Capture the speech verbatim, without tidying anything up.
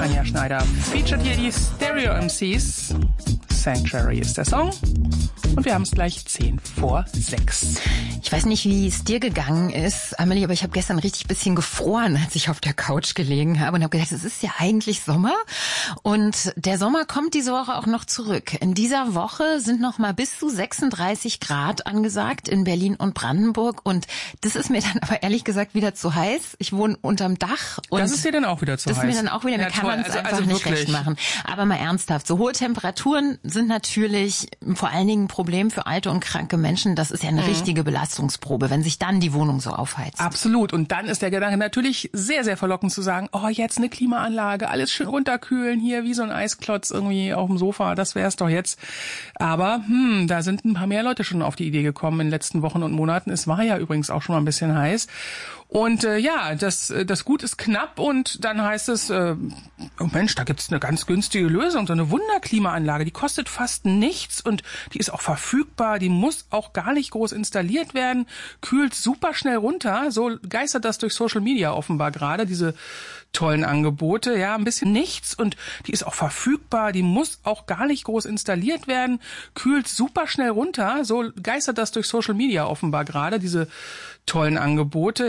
Anja Schneider featured hier die Stereo M Cs. Sanctuary ist der Song. Und wir haben es gleich zehn vor sechs. Ich weiß nicht, wie es dir gegangen ist, Amelie, aber ich habe gestern richtig bisschen gefroren, als ich auf der Couch gelegen habe und habe gedacht, es ist ja eigentlich Sommer. Und der Sommer kommt diese Woche auch noch zurück. In dieser Woche sind noch mal bis zu sechsunddreißig Grad angesagt in Berlin und Brandenburg. Und das ist mir dann aber ehrlich gesagt wieder zu heiß. Ich wohne unterm Dach. Und das ist dir dann auch wieder zu das heiß. Das ist mir dann auch wieder, ja, da kann man es also, einfach also nicht recht machen. Aber mal ernsthaft, so hohe Temperaturen sind natürlich vor allen Dingen ein Problem für alte und kranke Menschen. Das ist ja eine mhm. richtige Belastungsprobe, wenn sich dann die Wohnung so aufheizt. Absolut. Und dann ist der Gedanke natürlich sehr, sehr verlockend zu sagen, oh, jetzt eine Klimaanlage, alles schön runterkühlen hier, wie so ein Eisklotz irgendwie auf dem Sofa, das wär's doch jetzt. Aber hm, da sind ein paar mehr Leute schon auf die Idee gekommen in den letzten Wochen und Monaten. Es war ja übrigens auch schon mal ein bisschen heiß. Und äh, ja, das das Gut ist knapp und dann heißt es, äh, oh Mensch, da gibt's eine ganz günstige Lösung, so eine Wunderklimaanlage, die kostet fast nichts und die ist auch verfügbar, die muss auch gar nicht groß installiert werden, kühlt super schnell runter, so geistert das durch Social Media offenbar gerade, diese tollen Angebote, ja, ein bisschen nichts und die ist auch verfügbar, die muss auch gar nicht groß installiert werden, kühlt super schnell runter, so geistert das durch Social Media offenbar gerade, diese tollen Angebote.